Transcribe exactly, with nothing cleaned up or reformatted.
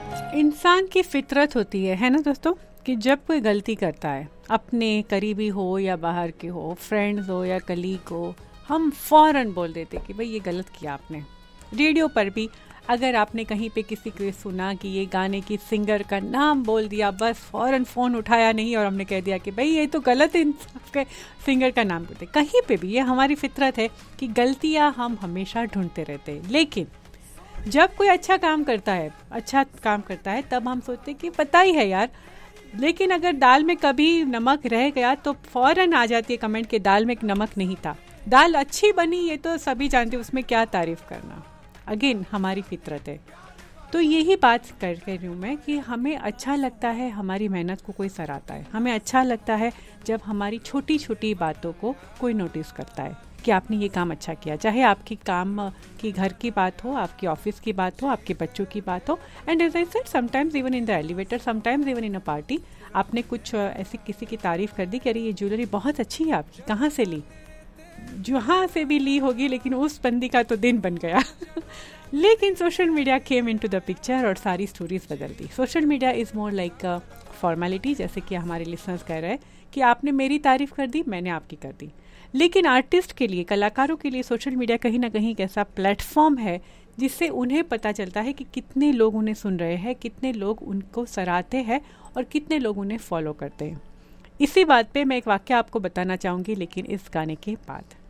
इंसान की फितरत होती है है ना दोस्तों, कि जब कोई गलती करता है, अपने करीबी हो या बाहर के हो, फ्रेंड्स हो या कलीग हो, हम फ़ौरन बोल देते कि भाई ये गलत किया आपने। रेडियो पर भी अगर आपने कहीं पे किसी को सुना कि ये गाने की सिंगर का नाम बोल दिया, बस फ़ौरन फ़ोन उठाया नहीं और हमने कह दिया कि भाई ये तो गलत इंसान सिंगर का नाम बोलते। कहीं पे भी ये हमारी फितरत है कि गलतियाँ हम हमेशा ढूंढते रहते हैं। लेकिन जब कोई अच्छा काम करता है अच्छा काम करता है तब हम सोचते हैं कि पता ही है यार। लेकिन अगर दाल में कभी नमक रह गया तो फौरन आ जाती है कमेंट कि दाल में नमक नहीं था, दाल अच्छी बनी ये तो सभी जानते, उसमें क्या तारीफ करना। अगेन हमारी फितरत है। तो यही बात कर रही हूँ मैं कि हमें अच्छा लगता है हमारी मेहनत को कोई सराहता है, हमें अच्छा लगता है जब हमारी छोटी छोटी बातों को कोई नोटिस करता है कि आपने ये काम अच्छा किया, चाहे आपकी काम की घर की बात हो, आपकी ऑफिस की बात हो, आपके बच्चों की बात हो। And as I said sometimes even in the elevator, sometimes even in a party, आपने कुछ ऐसी किसी की तारीफ कर दी कि अरे ये ज्वेलरी बहुत अच्छी है आपकी, कहाँ से ली, जहाँ से भी ली होगी, लेकिन उस बंदी का तो दिन बन गया। लेकिन social media came into the picture और सारी स्टोरीज बदल दी। Social media is more like formality, जैसे कि हमारे लिसनर्स कह रहे हैं कि आपने मेरी तारीफ कर दी, मैंने आपकी कर दी। लेकिन आर्टिस्ट के लिए, कलाकारों के लिए सोशल मीडिया कहीं ना कहीं एक ऐसा प्लेटफॉर्म है जिससे उन्हें पता चलता है कि कितने लोग उन्हें सुन रहे हैं, कितने लोग उनको सराहते हैं और कितने लोग उन्हें फॉलो करते हैं। इसी बात पे मैं एक वाक्य आपको बताना चाहूँगी, लेकिन इस गाने के बाद।